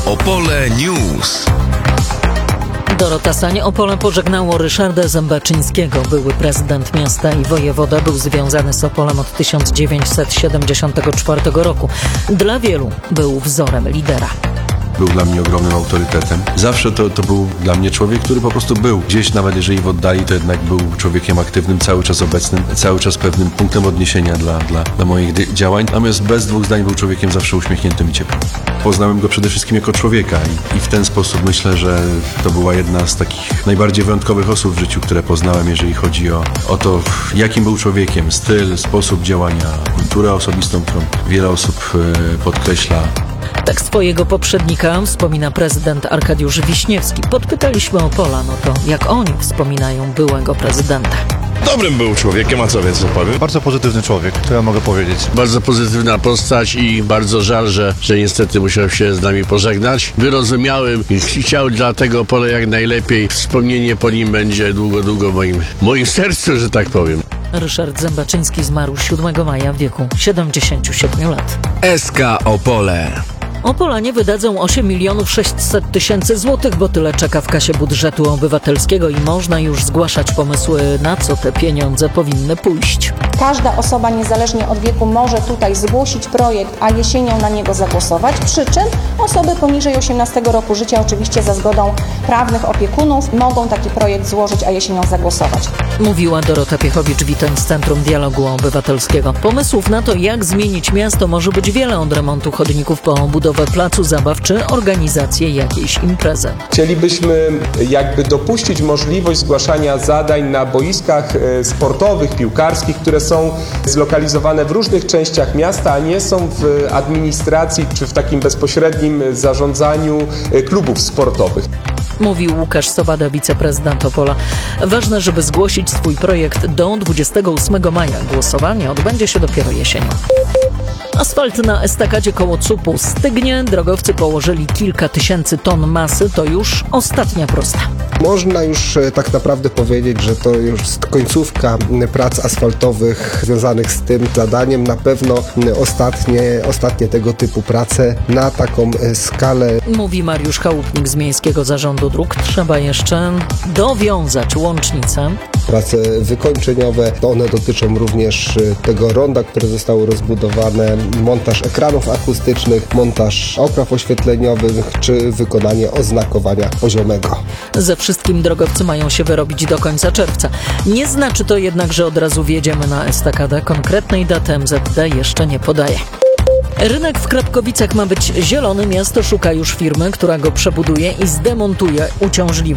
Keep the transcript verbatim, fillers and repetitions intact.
Opole News. Dorota Sań. Opole pożegnało Ryszarda Zębaczyńskiego. Były prezydent miasta i wojewoda, był związany z Opolem od tysiąc dziewięćset siedemdziesiątego czwartego roku. Dla wielu był wzorem lidera. Był dla mnie ogromnym autorytetem. Zawsze to, to był dla mnie człowiek, który po prostu był. Gdzieś nawet jeżeli w oddali, to jednak był człowiekiem aktywnym, cały czas obecnym, cały czas pewnym punktem odniesienia dla, dla, dla moich działań. Natomiast bez dwóch zdań był człowiekiem zawsze uśmiechniętym i ciepłym. Poznałem go przede wszystkim jako człowieka i, i w ten sposób myślę, że to była jedna z takich najbardziej wyjątkowych osób w życiu, które poznałem, jeżeli chodzi o, o to, jakim był człowiekiem, styl, sposób działania, kulturę osobistą, którą wiele osób e, podkreśla. Tak swojego poprzednika wspomina prezydent Arkadiusz Wiśniewski. Podpytaliśmy Opola, no to jak oni wspominają byłego prezydenta. Dobrym był człowiekiem, a co więcej powiem? Bardzo pozytywny człowiek, to ja mogę powiedzieć. Bardzo pozytywna postać i bardzo żal, że, że niestety musiał się z nami pożegnać. Wyrozumiałym i chciał dla tego Opola jak najlepiej. Wspomnienie po nim będzie długo, długo w moim, moim sercu, że tak powiem. Ryszard Zębaczyński zmarł siódmego maja w wieku siedemdziesięciu siedmiu lat. S K Opole. Opolanie wydadzą osiem milionów sześćset tysięcy złotych, bo tyle czeka w kasie budżetu obywatelskiego i można już zgłaszać pomysły, na co te pieniądze powinny pójść. Każda osoba niezależnie od wieku może tutaj zgłosić projekt, a jesienią na niego zagłosować, przy czym osoby poniżej osiemnastego roku życia oczywiście za zgodą prawnych opiekunów mogą taki projekt złożyć, a jesienią zagłosować. Mówiła Dorota Piechowicz-Witoń z Centrum Dialogu Obywatelskiego. Pomysłów na to, jak zmienić miasto, może być wiele, od remontu chodników po budowę placu zabaw czy organizację jakiejś imprezy. Chcielibyśmy jakby dopuścić możliwość zgłaszania zadań na boiskach sportowych, piłkarskich, które są zlokalizowane w różnych częściach miasta, a nie są w administracji czy w takim bezpośrednim zarządzaniu klubów sportowych. Mówił Łukasz Sowada, wiceprezydent Opola. Ważne, żeby zgłosić swój projekt do dwudziestego ósmego maja. Głosowanie odbędzie się dopiero jesienią. Asfalt na estakadzie koło C U P-u stygnie. Drogowcy położyli kilka tysięcy ton masy. To już ostatnia prosta. Można już tak naprawdę powiedzieć, że to już końcówka prac asfaltowych związanych z tym zadaniem. Na pewno ostatnie, ostatnie tego typu prace na taką skalę. Mówi Mariusz Chałupnik z Miejskiego Zarządu Dróg. Trzeba jeszcze dowiązać łącznicę. Prace wykończeniowe, to one dotyczą również tego ronda, które zostało rozbudowane, montaż ekranów akustycznych, montaż opraw oświetleniowych czy wykonanie oznakowania poziomego. Ze wszystkim drogowcy mają się wyrobić do końca czerwca. Nie znaczy to jednak, że od razu wjedziemy na estakadę. Konkretnej daty M Z D jeszcze nie podaje. Rynek w Krapkowicach ma być zielony. Miasto szuka już firmy, która go przebuduje i zdemontuje uciążliwy